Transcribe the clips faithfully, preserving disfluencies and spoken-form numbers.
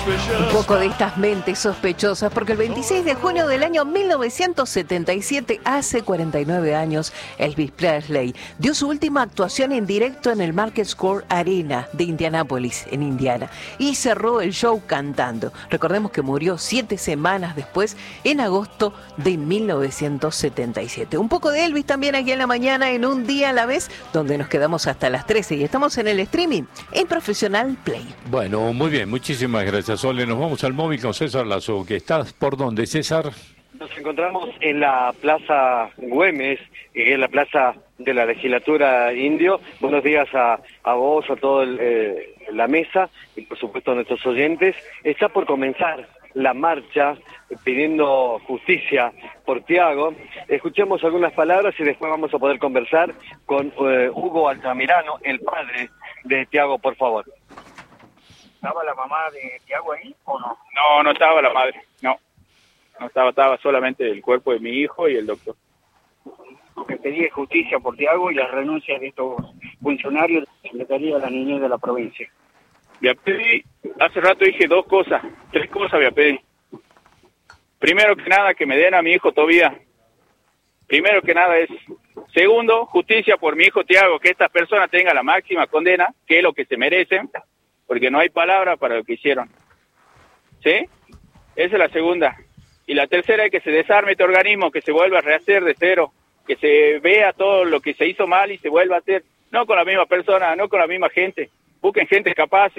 Un poco de estas mentes sospechosas, porque el veintiséis de junio del año mil novecientos setenta y siete, hace cuarenta y nueve años, Elvis Presley dio su última actuación en directo en el Market Square Arena de Indianápolis, en Indiana, y cerró el show cantando. Recordemos que murió siete semanas después, en agosto de mil novecientos setenta y siete. Un poco de Elvis también aquí en la mañana, en Un Día a la Vez, donde nos quedamos hasta las trece y estamos en el streaming en Profesional Play. Bueno, muy bien, muchísimas gracias, Ole. Nos vamos al móvil con César Lazo, que estás por dónde, César. Nos encontramos en la Plaza Güemes, en la Plaza de la Legislatura Indio. Buenos días a, a vos, a toda eh, la mesa y por supuesto a nuestros oyentes. Está por comenzar la marcha pidiendo justicia por Tiago. Escuchemos algunas palabras y después vamos a poder conversar con eh, Hugo Altamirano, el padre de Tiago, por favor. ¿Estaba la mamá de Tiago ahí o no? No, no estaba la madre, no. No estaba, estaba solamente el cuerpo de mi hijo y el doctor. Que pedí justicia por Tiago y la renuncia de estos funcionarios de la Secretaría de la Niñez de la provincia. Voy a pedir, hace rato dije dos cosas, tres cosas voy a pedir. Primero que nada, que me den a mi hijo todavía. Primero que nada es. Segundo, justicia por mi hijo Tiago, que esta persona tenga la máxima condena, que es lo que se merecen, porque no hay palabra para lo que hicieron. ¿Sí? Esa es la segunda. Y la tercera es que se desarme este organismo, que se vuelva a rehacer de cero, que se vea todo lo que se hizo mal y se vuelva a hacer, no con la misma persona, no con la misma gente, busquen gente capaz.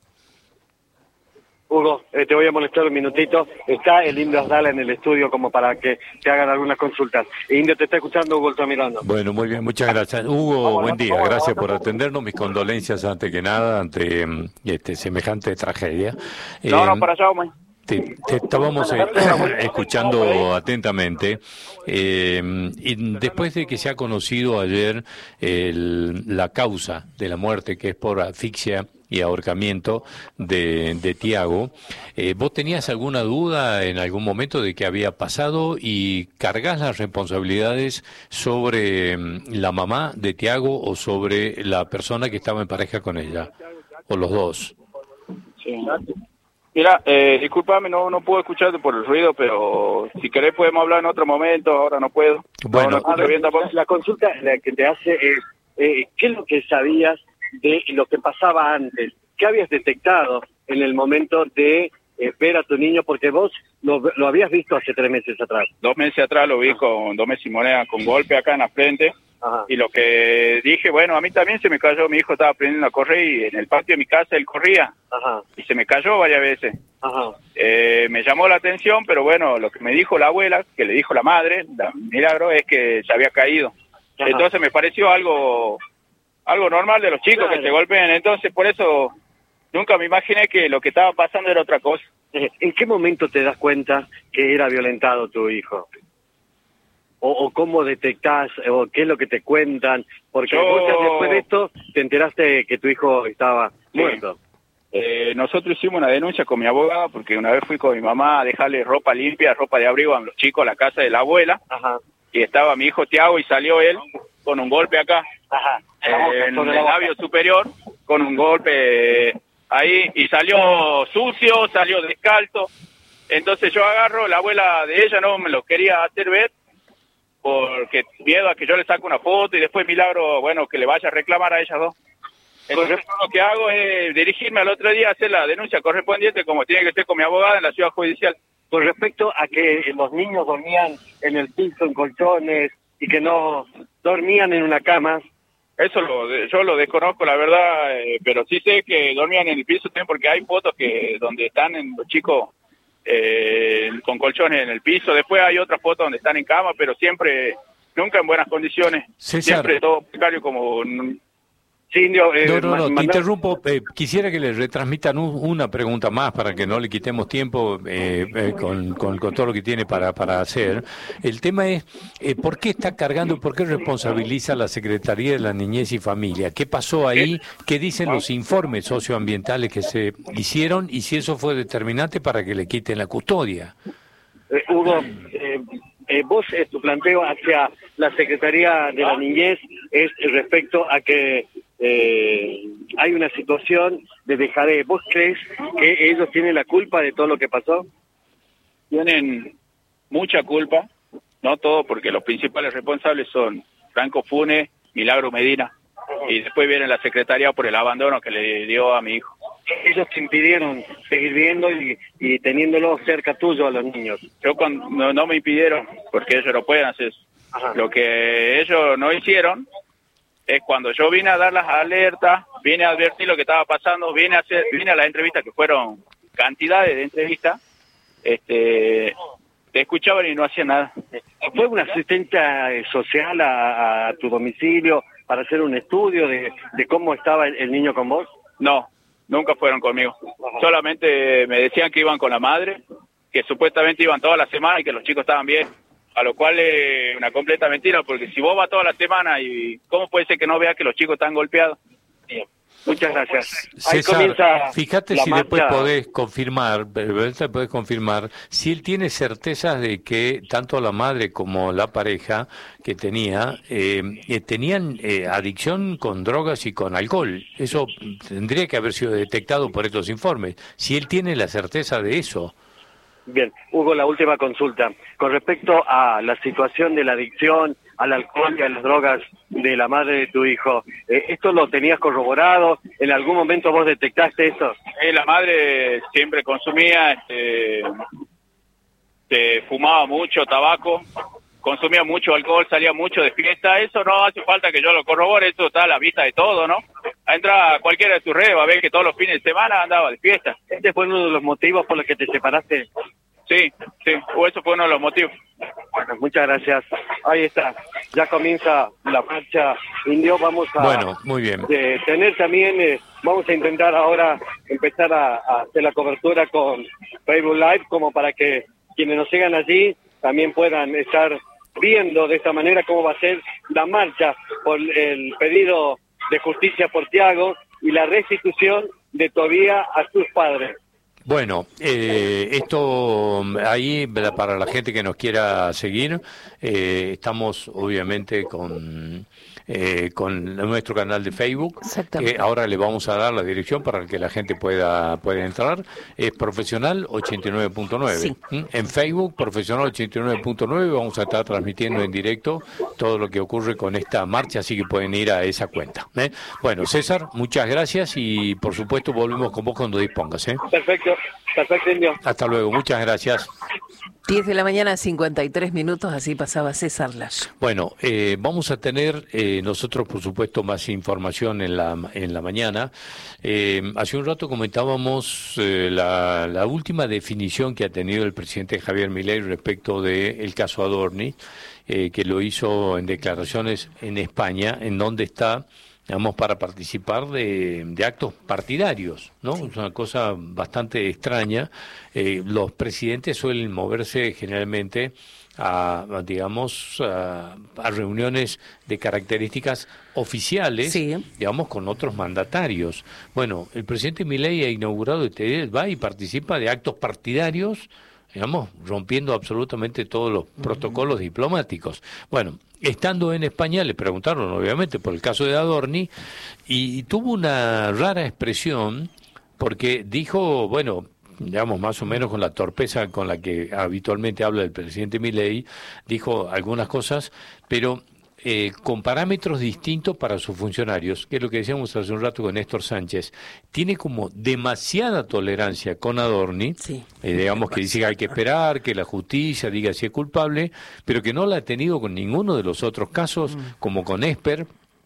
Hugo, eh, te voy a molestar un minutito. Está el Indio Asdala en el estudio como para que te hagan algunas consultas. Indio, te está escuchando, Hugo Altamirano. Bueno, muy bien, muchas gracias. Hugo, buen día, gracias por atendernos. Mis condolencias antes que nada ante este semejante tragedia. No, eh, no, para allá, hombre. Te, te estábamos eh, escuchando atentamente eh, y después de que se ha conocido ayer el, la causa de la muerte, que es por asfixia y ahorcamiento de, de Tiago, eh, ¿vos tenías alguna duda en algún momento de qué había pasado y cargas las responsabilidades sobre la mamá de Tiago o sobre la persona que estaba en pareja con ella, o los dos? Sí. Mira, eh, discúlpame, no no puedo escucharte por el ruido, pero si querés podemos hablar en otro momento, ahora no puedo. Bueno, no, no, ver, la, la consulta la que te hace es, eh, ¿qué es lo que sabías de lo que pasaba antes? ¿Qué habías detectado en el momento de eh, ver a tu niño? Porque vos lo, lo habías visto hace tres meses atrás. Dos meses atrás lo vi con dos meses y moneda, con golpe acá en la frente. Ajá. Y lo que dije, bueno, a mí también se me cayó, mi hijo estaba aprendiendo a correr y en el patio de mi casa él corría. Ajá. Y se me cayó varias veces. Ajá. Eh, me llamó la atención, pero bueno, lo que me dijo la abuela, que le dijo la madre, la milagro, es que se había caído. Ajá. Entonces me pareció algo algo normal de los chicos, claro, que se golpeen. Entonces por eso nunca me imaginé que lo que estaba pasando era otra cosa. ¿En qué momento te das cuenta que era violentado tu hijo? O, o cómo detectás, o qué es lo que te cuentan, porque Yo... vos después de esto te enteraste que tu hijo estaba sí. muerto. Eh, nosotros hicimos una denuncia con mi abogada, porque una vez fui con mi mamá a dejarle ropa limpia, ropa de abrigo a los chicos a la casa de la abuela. Ajá. Y estaba mi hijo Tiago y salió él con un golpe acá, Ajá. Eh, en el labio superior, con un golpe ahí, y salió sucio, salió descalzo. Entonces yo agarro, la abuela de ella no me lo quería hacer ver, porque miedo a que yo le saque una foto y después milagro, bueno, que le vaya a reclamar a ellas dos. Entonces lo que hago es dirigirme al otro día a hacer la denuncia correspondiente, como tiene que ser con mi abogada en la ciudad judicial. Con respecto a que los niños dormían en el piso, en colchones, y que no dormían en una cama. Eso lo, yo lo desconozco, la verdad, eh, pero sí sé que dormían en el piso también, porque hay fotos que donde están en los chicos eh, con colchones en el piso. Después hay otras fotos donde están en cama, pero siempre, nunca en buenas condiciones. César. Siempre todo precario como... Sí, Indio, eh, no, no, no, mandar... te interrumpo. Eh, quisiera que le retransmitan un, una pregunta más para que no le quitemos tiempo eh, eh, con, con, con todo lo que tiene para, para hacer. El tema es, eh, ¿por qué está cargando, por qué responsabiliza la Secretaría de la Niñez y Familia? ¿Qué pasó ahí? ¿Qué dicen los informes socioambientales que se hicieron? Y si eso fue determinante para que le quiten la custodia. Eh, Hugo, eh, eh, vos, eh, tu planteo hacia la Secretaría de la Niñez es respecto a que... Eh, hay una situación de dejadez. ¿Vos crees que ellos tienen la culpa de todo lo que pasó? Tienen mucha culpa, no todo, porque los principales responsables son Franco Funes, Milagro Medina, y después viene la secretaría por el abandono que le dio a mi hijo. Ellos te impidieron seguir viendo y, y teniéndolo cerca tuyo a los niños. Yo cuando, no, no me impidieron, porque ellos no pueden hacer eso. Ajá. Lo que ellos no hicieron es cuando yo vine a dar las alertas, vine a advertir lo que estaba pasando, vine a hacer, vine a las entrevistas, que fueron cantidades de entrevistas, este, te escuchaban y no hacían nada. ¿Fue una asistencia social a, a tu domicilio para hacer un estudio de, de cómo estaba el, el niño con vos? No, nunca fueron conmigo. Ajá. Solamente me decían que iban con la madre, que supuestamente iban toda la semana y que los chicos estaban bien. A lo cual es una completa mentira, porque si vos vas toda la semana, y ¿cómo puede ser que no veas que los chicos están golpeados? Bien. Muchas gracias. Ahí César, comienza fíjate si marcha. Después podés podés confirmar si él tiene certezas de que tanto la madre como la pareja que tenía eh, eh, tenían eh, adicción con drogas y con alcohol. Eso tendría que haber sido detectado por estos informes. Si él tiene la certeza de eso. Bien, Hugo, la última consulta. Con respecto a la situación de la adicción al alcohol y a las drogas de la madre de tu hijo, eh, ¿esto lo tenías corroborado? ¿En algún momento vos detectaste eso? Eh, la madre siempre consumía, este, este, fumaba mucho tabaco, consumía mucho alcohol, salía mucho de fiesta. Eso no hace falta que yo lo corrobore, eso está a la vista de todo, ¿no? Entra cualquiera de tus redes, va a ver que todos los fines de semana andaba de fiesta. ¿Este fue uno de los motivos por los que te separaste? Sí, sí, o eso fue uno de los motivos. Bueno, muchas gracias. Ahí está, ya comienza la marcha indio. Vamos a bueno, muy bien. Eh, tener también, eh, vamos a intentar ahora empezar a, a hacer la cobertura con Facebook Live, como para que quienes nos sigan allí también puedan estar viendo de esta manera cómo va a ser la marcha por el pedido de justicia por Thiago y la restitución de Tobía a sus padres. Bueno, eh, esto ahí para la gente que nos quiera seguir, eh, estamos obviamente con eh, con nuestro canal de Facebook, que ahora le vamos a dar la dirección para que la gente pueda pueda entrar. Es Profesional ochenta y nueve punto nueve. Sí. En Facebook, Profesional ochenta y nueve punto nueve, vamos a estar transmitiendo en directo todo lo que ocurre con esta marcha, así que pueden ir a esa cuenta. ¿eh? Bueno, César, muchas gracias y por supuesto volvemos con vos cuando dispongas. ¿eh? Perfecto. Perfecto, Indio. Hasta luego, muchas gracias. diez de la mañana, cincuenta y tres minutos, así pasaba César Lazo. Bueno, eh, vamos a tener eh, nosotros, por supuesto, más información en la en la mañana. Eh, hace un rato comentábamos eh, la, la última definición que ha tenido el presidente Javier Milei respecto del caso Adorni, eh, que lo hizo en declaraciones en España, en donde está, digamos, para participar de, de actos partidarios, ¿no? Sí. Es una cosa bastante extraña. Eh, los presidentes suelen moverse generalmente a, a digamos, a, a reuniones de características oficiales, sí. digamos, con otros mandatarios. Bueno, el presidente Milei ha inaugurado este, va y participa de actos partidarios, digamos, rompiendo absolutamente todos los uh-huh. protocolos diplomáticos. Bueno, estando en España le preguntaron obviamente por el caso de Adorni y, y tuvo una rara expresión porque dijo, bueno, digamos más o menos con la torpeza con la que habitualmente habla el presidente Milei, dijo algunas cosas, pero eh, con parámetros distintos para sus funcionarios, que es lo que decíamos hace un rato con Néstor Sánchez. Tiene como demasiada tolerancia con Adorni, sí. eh, digamos que dice que hay que esperar, que la justicia diga si es culpable, pero que no la ha tenido con ninguno de los otros casos, mm. como con Esper,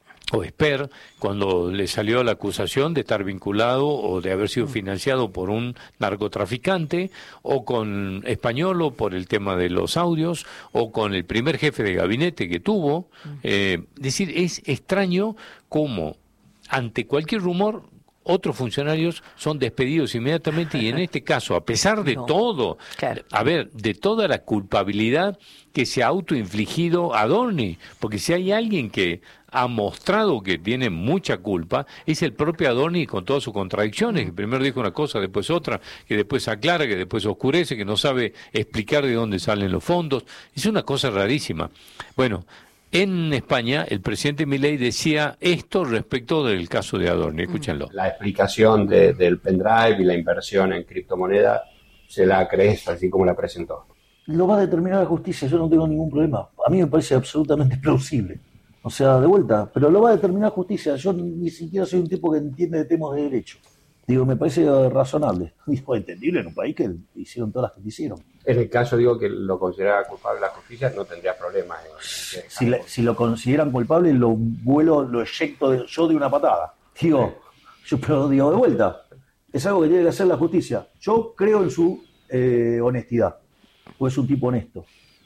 o Esper, cuando le salió la acusación de estar vinculado o de haber sido financiado por un narcotraficante, o con Españolo por el tema de los audios, o con el primer jefe de gabinete que tuvo. Eh, es decir, es extraño cómo ante cualquier rumor otros funcionarios son despedidos inmediatamente y en este caso, a pesar de no, todo, claro. a ver, de toda la culpabilidad que se ha autoinfligido Adorni, porque si hay alguien que ha mostrado que tiene mucha culpa, es el propio Adorni con todas sus contradicciones, que primero dijo una cosa, después otra, que después aclara, que después oscurece, que no sabe explicar de dónde salen los fondos, es una cosa rarísima. Bueno, En España, el presidente Milei decía esto respecto del caso de Adorni. Escúchenlo. La explicación de, del pendrive y la inversión en criptomoneda se la crees así como la presentó. Lo va a determinar la justicia, yo no tengo ningún problema. A mí me parece absolutamente plausible. O sea, de vuelta, pero lo va a determinar la justicia. Yo ni siquiera soy un tipo que entiende de temas de derecho. Digo, me parece razonable. Digo, entendible en un país que hicieron todas las que hicieron. En el caso, digo, que lo considerara culpable la justicia, no tendría problemas. En, en si, le, si lo consideran culpable, lo vuelo, lo eyecto de, yo de una patada. Digo, yo pero digo, de vuelta, es algo que tiene que hacer la justicia. Yo creo en su eh, honestidad, pues es un tipo honesto.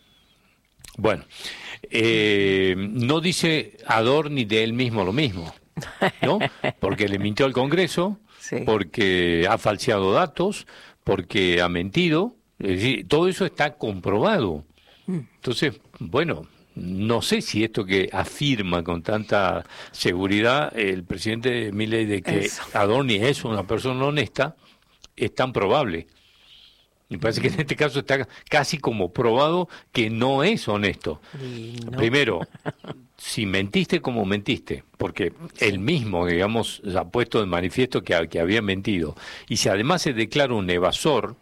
Bueno, eh, no dice Adorni de él mismo lo mismo, ¿no? Porque le mintió al Congreso, sí. Porque ha falseado datos, porque ha mentido. Es decir, todo eso está comprobado. Entonces, bueno, no sé si esto que afirma con tanta seguridad el presidente Milei de que eso. Adorni es una persona honesta, es tan probable. Me parece que en este caso está casi como probado que no es honesto. No. Primero, si mentiste, como mentiste, porque él mismo, digamos, ha puesto de manifiesto que, que había mentido. Y si además se declara un evasor,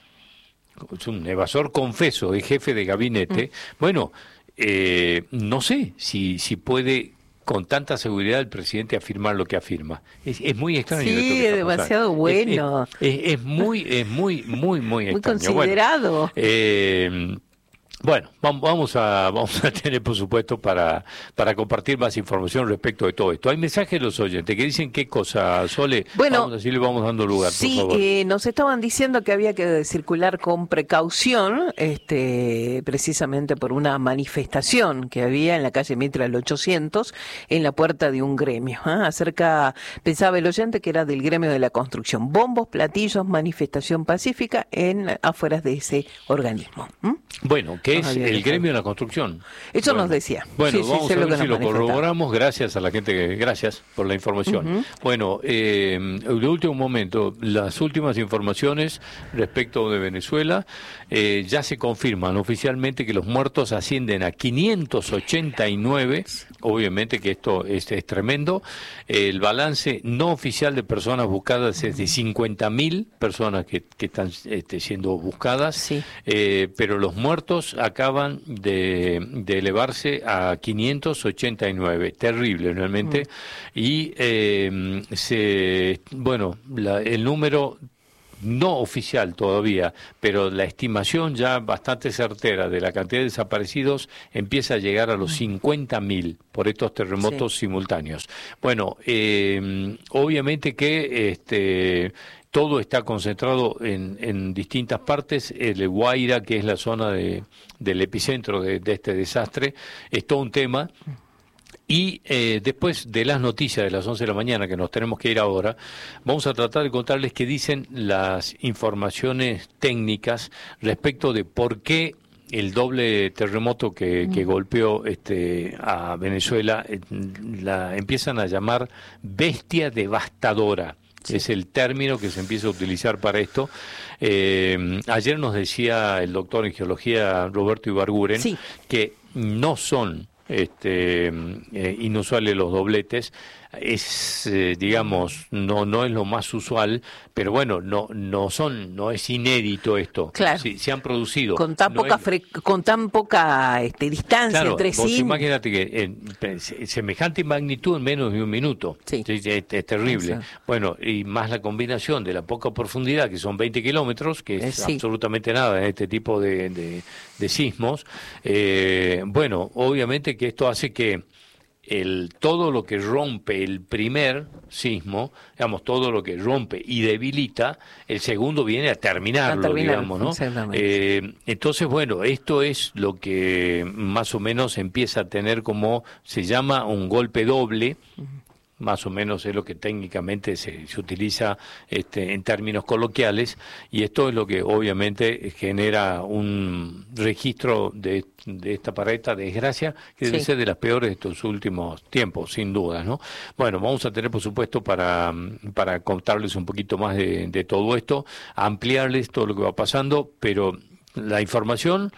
un evasor confeso de jefe de gabinete, mm. bueno, eh, no sé si, si puede con tanta seguridad el presidente afirmar lo que afirma. Es, es muy extraño. Sí, esto que es demasiado es, bueno. Es, es, es muy, es muy, muy, muy, muy extraño. Muy considerado. Bueno, eh, Bueno, vamos a vamos a tener, por supuesto, para para compartir más información respecto de todo esto. Hay mensajes de los oyentes que dicen qué cosa, Sole. Bueno, vamos, así le vamos dando lugar, sí, por favor. Eh, nos estaban diciendo que había que circular con precaución, este, precisamente por una manifestación que había en la calle Mitre al ochocientos, en la puerta de un gremio. ¿eh? Acerca, pensaba el oyente que era del gremio de la construcción. Bombos, platillos, manifestación pacífica en afueras de ese organismo. ¿Mm? Bueno, que es el gremio de la construcción. Eso bueno, nos decía. Bueno, sí, vamos sí, a ver lo si lo corroboramos. Gracias a la gente, que, gracias por la información. Uh-huh. Bueno, eh, de último momento, las últimas informaciones respecto de Venezuela, eh, ya se confirman oficialmente que los muertos ascienden a quinientos ochenta y nueve, obviamente que esto es, es tremendo. El balance no oficial de personas buscadas es de cincuenta mil personas que, que están este, siendo buscadas, sí. eh, pero los muertos acaban de, de elevarse a quinientos ochenta y nueve, terrible realmente, mm. y eh, se, bueno, la, el número no oficial todavía, pero la estimación ya bastante certera de la cantidad de desaparecidos empieza a llegar a los cincuenta mil por estos terremotos sí. simultáneos. Bueno, eh, obviamente que este todo está concentrado en, en distintas partes. El Guaira, que es la zona de, del epicentro de, de este desastre, es todo un tema. Y eh, después de las noticias de las once de la mañana, que nos tenemos que ir ahora, vamos a tratar de contarles qué dicen las informaciones técnicas respecto de por qué el doble terremoto que, que golpeó este, a Venezuela eh, la empiezan a llamar bestia devastadora. Sí. Es el término que se empieza a utilizar para esto. Eh, ayer nos decía el doctor en geología Roberto Ibarguren sí. que no son este, eh, inusuales los dobletes. Es, eh, digamos, no no es lo más usual, pero bueno, no no son no es inédito esto. Claro. Sí, se han producido con tan no poca es... fre... con tan poca este, distancia claro, entre vos sí. Imagínate que en semejante magnitud en menos de un minuto. Sí. Es, es, es terrible. Eso. Bueno, y más la combinación de la poca profundidad, que son veinte kilómetros, que es eh, sí. absolutamente nada en este tipo de, de, de sismos. Eh, bueno, obviamente que esto hace que el todo lo que rompe el primer sismo, digamos, todo lo que rompe y debilita, el segundo viene a terminarlo, a terminar, digamos, ¿no? Eh, entonces, bueno, esto es lo que más o menos empieza a tener como, se llama un golpe doble, uh-huh. más o menos es lo que técnicamente se, se utiliza este, en términos coloquiales, y esto es lo que obviamente genera un registro de, de esta para esta desgracia, que debe sí. ser de las peores de estos últimos tiempos, sin duda, ¿no? Bueno, vamos a tener, por supuesto, para, para contarles un poquito más de, de todo esto, ampliarles todo lo que va pasando, pero la información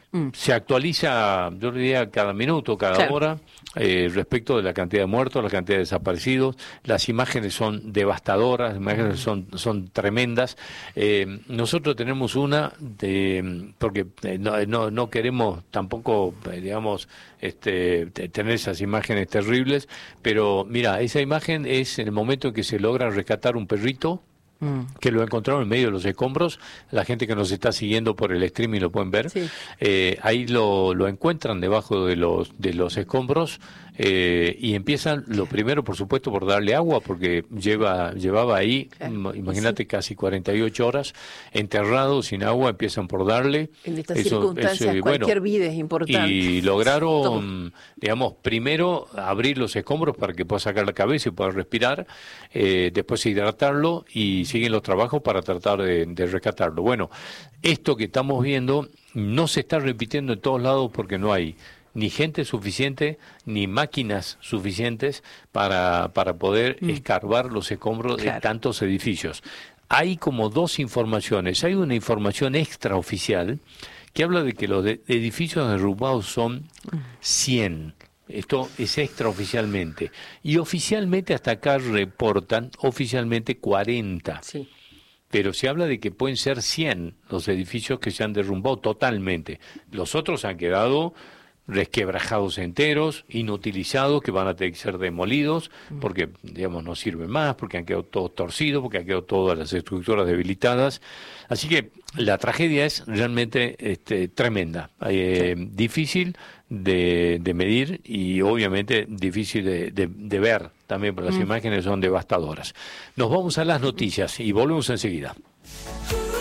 Mm. Se actualiza, yo diría, cada minuto, cada claro. hora, eh, respecto de la cantidad de muertos, la cantidad de desaparecidos. Las imágenes son devastadoras, las imágenes mm. son, son tremendas. Eh, nosotros tenemos una, de porque no, no, no queremos tampoco, digamos, este, tener esas imágenes terribles, pero mira, esa imagen es en el momento en que se logra rescatar un perrito, que lo encontraron en medio de los escombros. La gente que nos está siguiendo por el streaming lo pueden ver. Sí. Eh, ahí lo, lo encuentran debajo de los de los escombros eh, y empiezan, lo primero, por supuesto, por darle agua, porque lleva llevaba ahí, claro. imagínate, sí. casi cuarenta y ocho horas enterrado sin agua. Empiezan por darle. En estas eso, circunstancias, eso, cualquier bueno, vida es importante. Y lograron, Todo. digamos, primero abrir los escombros para que pueda sacar la cabeza y pueda respirar, eh, después hidratarlo y siguen los trabajos para tratar de, de rescatarlo. Bueno, esto que estamos viendo no se está repitiendo en todos lados porque no hay ni gente suficiente, ni máquinas suficientes para, para poder mm. escarbar los escombros claro. de tantos edificios. Hay como dos informaciones. Hay una información extraoficial que habla de que los de edificios derrumbados son cien. Esto es extraoficialmente. Y oficialmente hasta acá reportan oficialmente cuarenta. Sí. Pero se habla de que pueden ser cien los edificios que se han derrumbado totalmente. Los otros han quedado resquebrajados enteros, inutilizados, que van a tener que ser demolidos, porque, digamos, no sirven más, porque han quedado todos torcidos, porque han quedado todas las estructuras debilitadas. Así que la tragedia es realmente este, tremenda, eh, sí. difícil de, de medir y obviamente difícil de, de, de ver también, porque las mm. imágenes son devastadoras. Nos vamos a las noticias y volvemos enseguida.